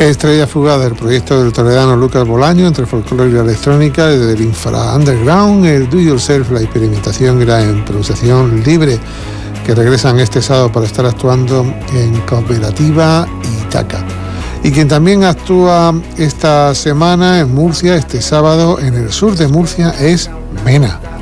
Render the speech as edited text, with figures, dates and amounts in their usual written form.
Estrella fugaz del proyecto del toledano Lucas Bolaño, entre folclore y la electrónica, desde el infra underground, el do yourself, la experimentación y la improvisación libre, que regresan este sábado para estar actuando en Cooperativa Itaca. Y quien también actúa esta semana en Murcia, este sábado en el sur de Murcia, es Mena.